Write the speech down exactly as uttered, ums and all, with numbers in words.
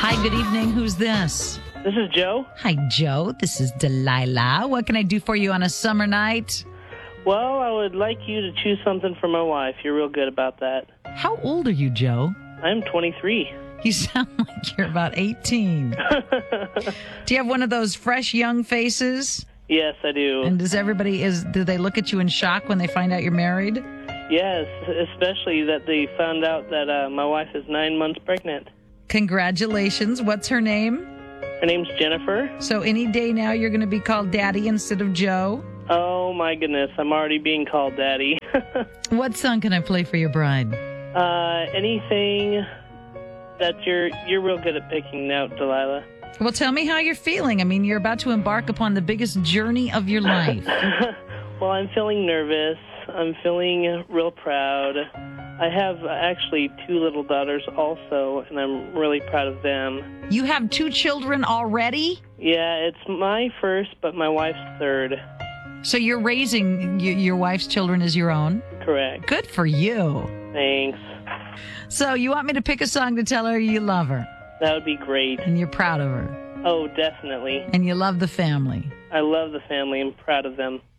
Hi, good evening. Who's this? This is Joe. Hi, Joe. This is Delilah. What can I do for you on a summer night? Well, I would like you to choose something for my wife. You're real good about that. How old are you, Joe? I'm twenty-three. You sound like you're about eighteen. Do you have one of those fresh young faces? Yes, I do. And does everybody, is do they look at you in shock when they find out you're married? Yes, especially that they found out that uh, my wife is nine months pregnant. Congratulations. What's her name? Her name's Jennifer. So any day now you're going to be called Daddy instead of Joe? Oh, my goodness. I'm already being called Daddy. What song can I play for your bride? uh, anything that you're you're real good at picking out, Delilah. Well, tell me how you're feeling. I mean, you're about to embark upon the biggest journey of your life. Well, I'm feeling nervous. I'm feeling real proud. I have uh, actually two little daughters also, and I'm really proud of them. You have two children already? Yeah, it's my first, but my wife's third. So you're raising y- your wife's children as your own? Correct. Good for you. Thanks. So you want me to pick a song to tell her you love her That would be great. and you're proud of her Oh, definitely. and you love the family? I love the family. I'm proud of them.